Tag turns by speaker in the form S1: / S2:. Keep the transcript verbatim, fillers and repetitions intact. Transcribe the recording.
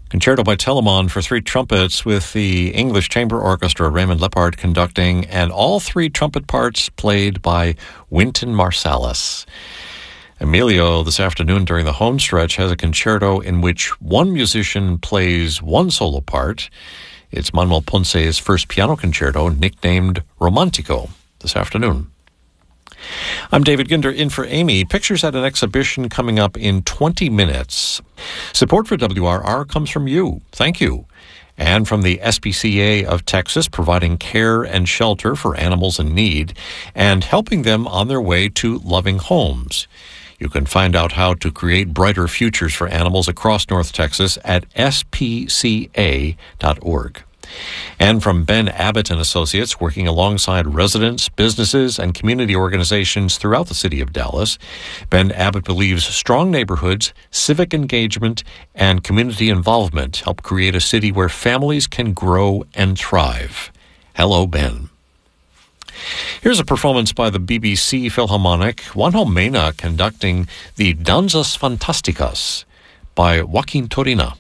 S1: Concerto by Telemann for three trumpets with the English Chamber Orchestra, Raymond Lepard conducting, and all three trumpet parts played by Wynton Marsalis. Emilio, this afternoon during the home stretch, has a concerto in which one musician plays one solo part. It's Manuel Ponce's first piano concerto, nicknamed Romantico, this afternoon. I'm David Ginder, in for Amy. Pictures at an exhibition coming up in twenty minutes. Support for W R R comes from you. Thank you. And from the S P C A of Texas, providing care and shelter for animals in need and helping them on their way to loving homes. You can find out how to create brighter futures for animals across North Texas at S P C A dot org. And from Ben Abbott and Associates, working alongside residents, businesses, and community organizations throughout the city of Dallas, Ben Abbott believes strong neighborhoods, civic engagement, and community involvement help create a city where families can grow and thrive. Hello, Ben. Here's a performance by the B B C Philharmonic, Juanjo Mena conducting the Danzas Fantásticas by Joaquin Turina.